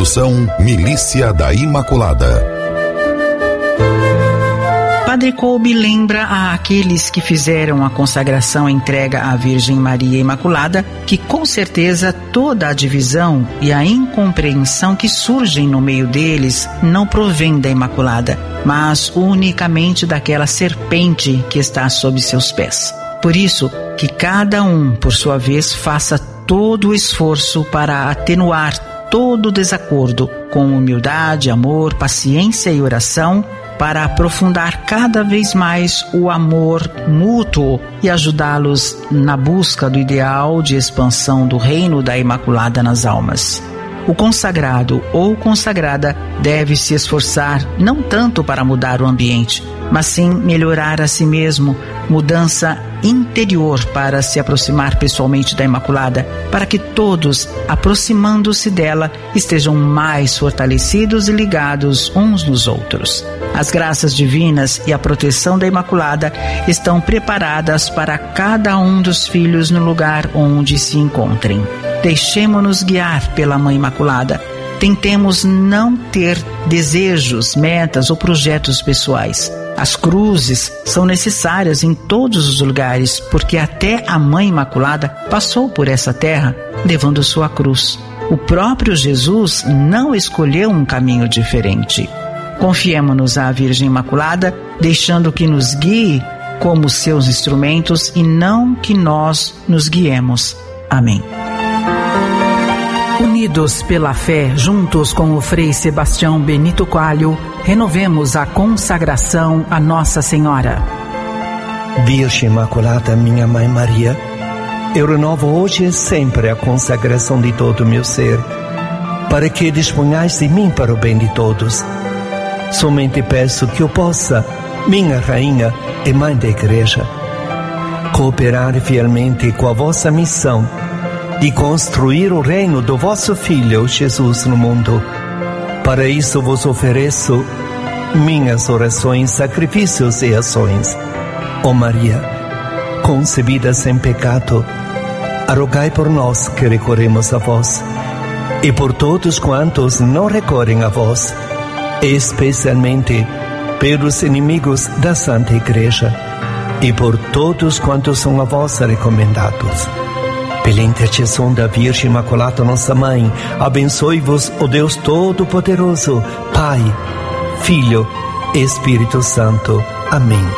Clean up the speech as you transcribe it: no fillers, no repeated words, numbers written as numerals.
Produção Milícia da Imaculada. Padre Kolbe lembra àqueles que fizeram a consagração e entrega à Virgem Maria Imaculada que, com certeza, toda a divisão e a incompreensão que surgem no meio deles não provém da Imaculada, mas unicamente daquela serpente que está sob seus pés. Por isso, que cada um, por sua vez, faça todo o esforço para atenuar todo o desacordo com humildade, amor, paciência e oração, para aprofundar cada vez mais o amor mútuo e ajudá-los na busca do ideal de expansão do reino da Imaculada nas almas. O consagrado ou consagrada deve se esforçar não tanto para mudar o ambiente, mas sim melhorar a si mesmo, mudança interior para se aproximar pessoalmente da Imaculada, para que todos, aproximando-se dela, estejam mais fortalecidos e ligados uns nos outros. As graças divinas e a proteção da Imaculada estão preparadas para cada um dos filhos no lugar onde se encontrem. Deixemo-nos guiar pela Mãe Imaculada. Tentemos não ter desejos, metas ou projetos pessoais. As cruzes são necessárias em todos os lugares, porque até a Mãe Imaculada passou por essa terra levando sua cruz. O próprio Jesus não escolheu um caminho diferente. Confiemo-nos à Virgem Imaculada, deixando que nos guie como seus instrumentos e não que nós nos guiemos. Amém. Unidos pela fé, juntos com o Frei Sebastião Benito Coelho, renovemos a consagração a Nossa Senhora. Virgem Imaculada, minha Mãe Maria, eu renovo hoje e sempre a consagração de todo o meu ser, para que disponhais de mim para o bem de todos. Somente peço que eu possa, minha Rainha e Mãe da Igreja, cooperar fielmente com a vossa missão de construir o reino do vosso Filho Jesus no mundo. Para isso vos ofereço minhas orações, sacrifícios e ações. Ó Maria, concebida sem pecado, rogai por nós que recorremos a vós, e por todos quantos não recorrem a vós, especialmente pelos inimigos da Santa Igreja, e por todos quantos são a vós recomendados. Pela intercessão da Virgem Imaculada, nossa Mãe, abençoe-vos o Deus Todo-Poderoso, Pai, Filho e Espírito Santo. Amém.